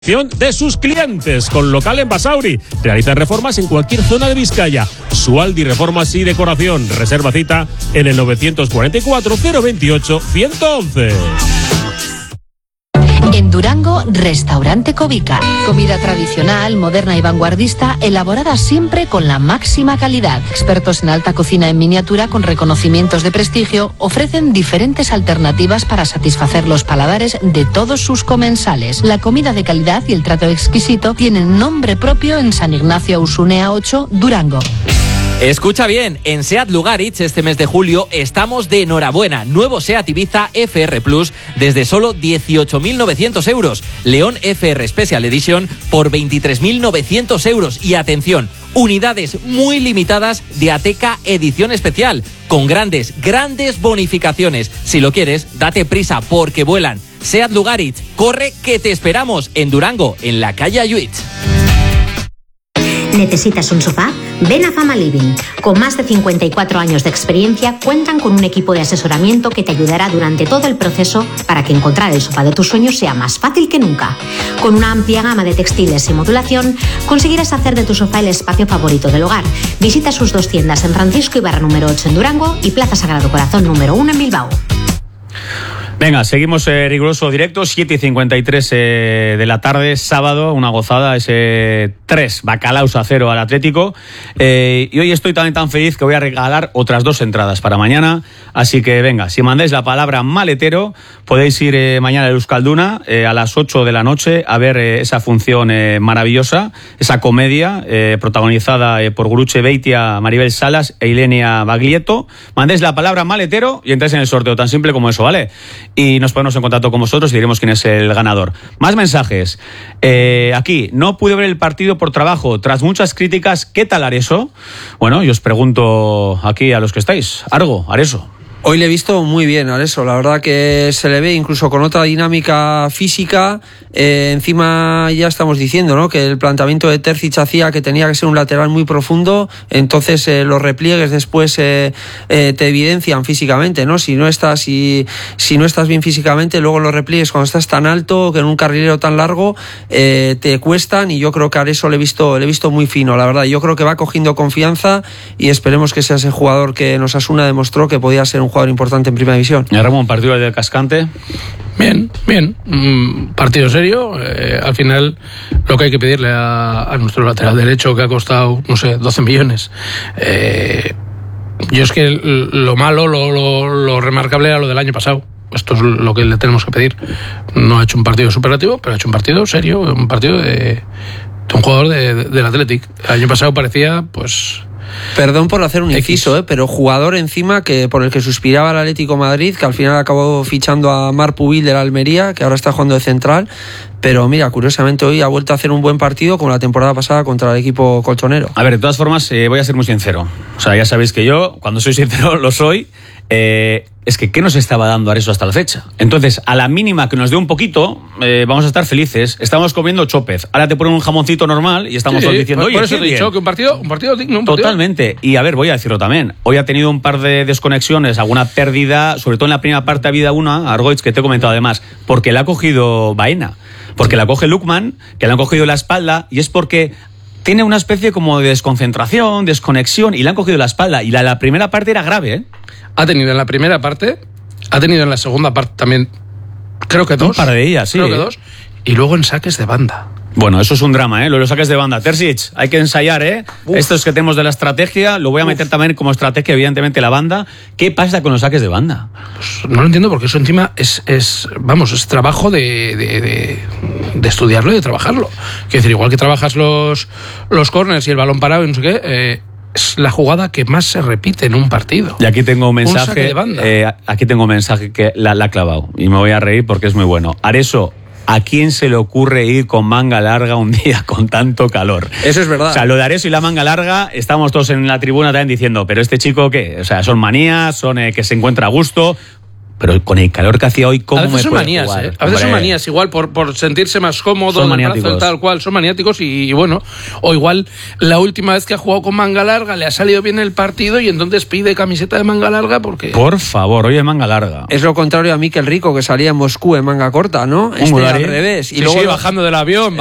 De sus clientes, con local en Basauri. Realizan reformas en cualquier zona de Vizcaya. Sualdi Reformas y Decoración. Reserva cita en el 944 028 111. En Durango, Restaurante Covica. Comida tradicional, moderna y vanguardista, elaborada siempre con la máxima calidad. Expertos en alta cocina en miniatura con reconocimientos de prestigio ofrecen diferentes alternativas para satisfacer los paladares de todos sus comensales. La comida de calidad y el trato exquisito tienen nombre propio en San Ignacio Usunea 8, Durango. Escucha bien, en SEAT Lugaritz este mes de julio estamos de enhorabuena. Nuevo SEAT Ibiza FR Plus desde solo 18.900 euros. León FR Special Edition por 23.900 euros. Y atención, unidades muy limitadas de Ateca Edición Especial, con grandes bonificaciones. Si lo quieres, date prisa porque vuelan. SEAT Lugaritz, corre que te esperamos en Durango, en la calle Ayuitz. ¿Necesitas un sofá? Ven a Fama Living. Con más de 54 años de experiencia, cuentan con un equipo de asesoramiento que te ayudará durante todo el proceso para que encontrar el sofá de tus sueños sea más fácil que nunca. Con una amplia gama de textiles y modulación, conseguirás hacer de tu sofá el espacio favorito del hogar. Visita sus dos tiendas en Francisco Ibarra número 8 en Durango y Plaza Sagrado Corazón número 1 en Bilbao. Venga, seguimos riguroso directo, 7:53 de la tarde, sábado, una gozada, ese 3 bacalaos a 0 al Atlético. Y hoy estoy también tan feliz que voy a regalar otras 2 entradas para mañana. Así que venga, si mandáis la palabra maletero, podéis ir mañana a Euskalduna a las 8 de la noche a ver esa función maravillosa, esa comedia protagonizada por Guruche Beitia, Maribel Salas e Ilenia Baglietto. Mandéis la palabra maletero y entráis en el sorteo, tan simple como eso, ¿vale? Y nos ponemos en contacto con vosotros y diremos quién es el ganador. Más mensajes. Aquí, no pude ver el partido por trabajo. Tras muchas críticas, ¿qué tal Areso? Bueno, yo os pregunto aquí a los que estáis. Areso. Hoy le he visto muy bien a Areso, la verdad que se le ve incluso con otra dinámica física. Encima ya estamos diciendo, ¿no?, que el planteamiento de Terzic hacía que tenía que ser un lateral muy profundo, entonces los repliegues después te evidencian físicamente, ¿no? Si no estás bien físicamente, luego los repliegues cuando estás tan alto, que en un carrilero tan largo, te cuestan, y yo creo que a Areso le he visto muy fino, la verdad. Yo creo que va cogiendo confianza y esperemos que sea ese jugador que nos Osasuna demostró que podía ser un jugador importante en Primera División. Ramón, partido del Cascante. Bien. Partido serio. Al final, lo que hay que pedirle a nuestro lateral derecho, que ha costado, 12 millones. Yo es que lo malo, lo remarcable era lo del año pasado. Esto es lo que le tenemos que pedir. No ha hecho un partido superlativo, pero ha hecho un partido serio, un partido de un jugador del Athletic. El año pasado parecía, pues... Perdón por hacer un inciso, pero jugador encima que por el que suspiraba el Atlético Madrid, que al final acabó fichando a Marc Pubil de la Almería, que ahora está jugando de central. Pero mira, curiosamente hoy ha vuelto a hacer un buen partido como la temporada pasada contra el equipo colchonero. A ver, de todas formas, voy a ser muy sincero. O sea, ya sabéis que yo, cuando soy sincero, lo soy. Es que ¿qué nos estaba dando Areso hasta la fecha? Entonces, a la mínima que nos dé un poquito, vamos a estar felices. Estamos comiendo chopez. Ahora te ponen un jamoncito normal y estamos todos diciendo, oye, por eso te he dicho que un partido digno. Totalmente. Y a ver, voy a decirlo también. Hoy ha tenido un par de desconexiones, alguna pérdida, sobre todo en la primera parte ha habido una, Argoitz, que te he comentado además, porque le ha cogido Baena, porque la coge Lukman, que le han cogido la espalda, y es porque tiene una especie como de desconcentración, desconexión, y le han cogido la espalda. Y la primera parte era grave, ¿eh? Ha tenido en la primera parte, ha tenido en la segunda parte también, creo que 2. Un par de ellas, sí. Creo que 2. Y luego en saques de banda. Bueno, eso es un drama, ¿eh? Los saques de banda. Terzic, hay que ensayar, ¿eh? Estos que tenemos de la estrategia, lo voy a meter también como estrategia, evidentemente, la banda. ¿Qué pasa con los saques de banda? Pues no lo entiendo, porque eso encima es trabajo de estudiarlo y de trabajarlo. Quiero decir, igual que trabajas los corners y el balón parado y no sé qué, es la jugada que más se repite en un partido. Y aquí tengo un mensaje. Un saque de banda. Aquí tengo un mensaje que la ha clavado. Y me voy a reír porque es muy bueno. Areso, ¿a quién se le ocurre ir con manga larga un día con tanto calor? Eso es verdad. O sea, lo de Areso y la manga larga, estamos todos en la tribuna también diciendo, pero este chico, ¿qué? O sea, son manías, son que se encuentra a gusto. pero con el calor que hacía hoy, ¿cómo a veces me son puede manías, jugar? A veces son manías, igual por sentirse más cómodo, Son el maniáticos. brazo, el tal cual, son maniáticos y bueno, o igual la última vez que ha jugado con manga larga le ha salido bien el partido y entonces pide camiseta de manga larga porque... Por favor, hoy de manga larga. Es lo contrario a Mikel Rico, que salía en Moscú en manga corta, ¿no? Al revés. Y luego bajando del avión,